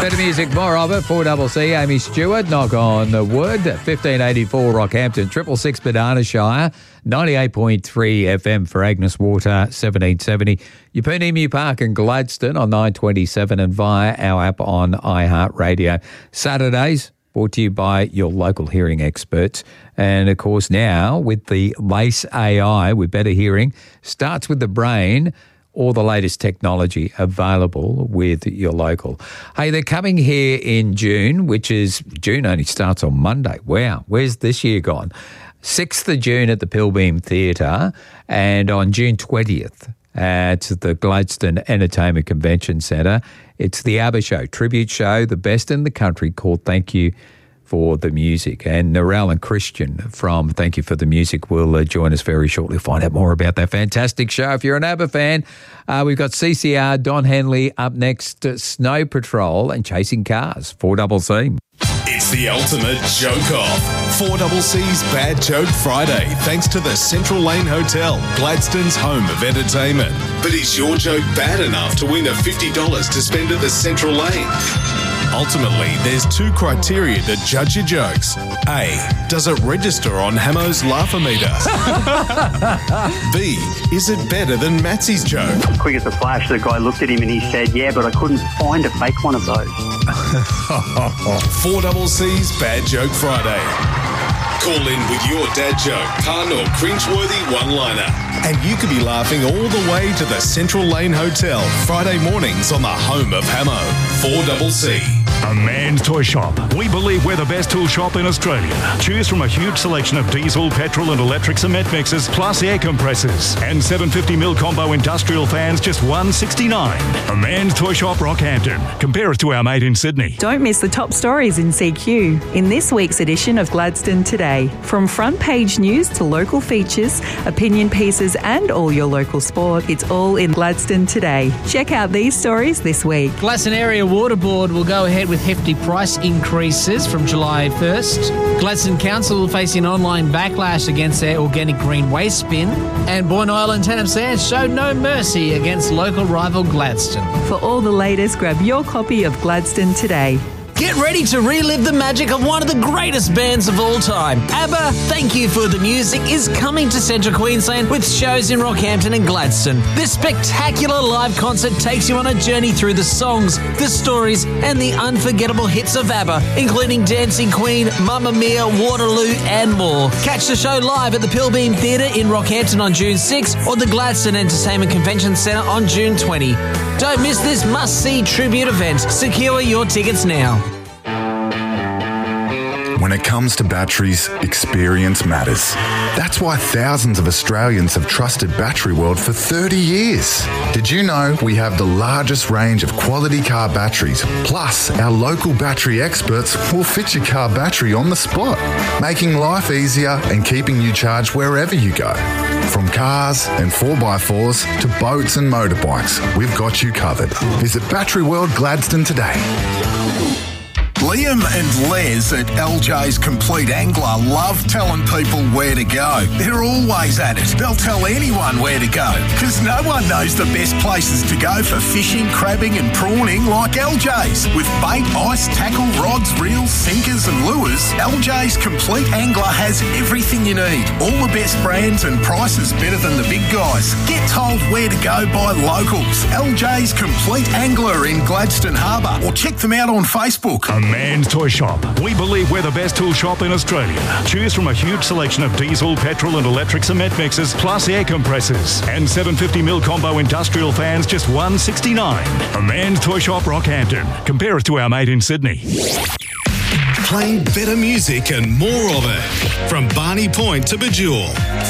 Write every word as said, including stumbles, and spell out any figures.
Better music, more of it. four C C, Amy Stewart, Knock on Wood. fifteen eighty-four Rockhampton, triple six Banana Shire, ninety-eight point three F M for Agnes Water, seventeen seventy. Yeppoon Emu Park and Gladstone on nine twenty-seven and via our app on iHeartRadio. Saturdays, brought to you by your local hearing experts. And, of course, now with the Lace A I with better hearing, starts with the brain, or the latest technology available with your local. Hey, they're coming here in June, which is, June only starts on Monday. Wow, where's this year gone? sixth of June at the Pilbeam Theatre, and on June twentieth at the Gladstone Entertainment Convention Centre. It's the ABBA Show, tribute show, the best in the country, called Thank You for the Music. And Narelle and Christian from Thank You for the Music will uh, join us very shortly. Find out more about that fantastic show. If you're an ABBA fan, uh, we've got C C R, Don Henley up next, uh, Snow Patrol and Chasing Cars, four C C. It's the ultimate joke-off. four C C's Bad Joke Friday, thanks to the Central Lane Hotel, Gladstone's home of entertainment. But is your joke bad enough to win the fifty dollars to spend at the Central Lane? Ultimately, there's two criteria to judge your jokes. A, does it register on Hamo's Laugh-O-Meter? B, is it better than Matsy's joke? Quick as a flash, the guy looked at him and he said, yeah, but I couldn't find a fake one of those. four C C's Bad Joke Friday. Call in with your dad joke, pun or cringeworthy one-liner. And you could be laughing all the way to the Central Lane Hotel, Friday mornings on the home of Hamo, four C C. A Man's Toy Shop. We believe we're the best tool shop in Australia. Choose from a huge selection of diesel, petrol and electric cement mixers, plus air compressors. And seven fifty mil combo industrial fans, just one sixty-nine. A Man's Toy Shop, Rockhampton. Compare us to our mate in Sydney. Don't miss the top stories in C Q in this week's edition of Gladstone Today. From front page news to local features, opinion pieces and all your local sport, it's all in Gladstone Today. Check out these stories this week. Gladstone Area Water Board will go ahead with hefty price increases from July first. Gladstone Council will face an online backlash against their organic green waste bin. And Boyne Island Tennant Sands show no mercy against local rival Gladstone. For all the latest, grab your copy of Gladstone Today. Get ready to relive the magic of one of the greatest bands of all time. ABBA, Thank You for the Music, is coming to Central Queensland with shows in Rockhampton and Gladstone. This spectacular live concert takes you on a journey through the songs, the stories, and the unforgettable hits of ABBA, including Dancing Queen, Mamma Mia, Waterloo, and more. Catch the show live at the Pilbeam Theatre in Rockhampton on June sixth or the Gladstone Entertainment Convention Centre on June twentieth. Don't miss this must-see tribute event. Secure your tickets now. When it comes to batteries, experience matters. That's why thousands of Australians have trusted Battery World for thirty years. Did you know we have the largest range of quality car batteries? Plus, our local battery experts will fit your car battery on the spot, making life easier and keeping you charged wherever you go. From cars and four by fours to boats and motorbikes, we've got you covered. Visit Battery World Gladstone today. Liam and Les at L J's Complete Angler love telling people where to go. They're always at it. They'll tell anyone where to go because no one knows the best places to go for fishing, crabbing and prawning like L J's. With bait, ice, tackle, rods, reels, sinkers and lures, L J's Complete Angler has everything you need. All the best brands and prices better than the big guys. Get told where to go by locals. L J's Complete Angler in Gladstone Harbour, or check them out on Facebook. A Man's Toy Shop. We believe we're the best tool shop in Australia. Choose from a huge selection of diesel, petrol and electric cement mixers, plus air compressors. And seven fifty mil combo industrial fans, just one sixty-nine. A Man's Toy Shop, Rockhampton. Compare us to our mate in Sydney. Playing better music and more of it. From Barney Point to Bejewel.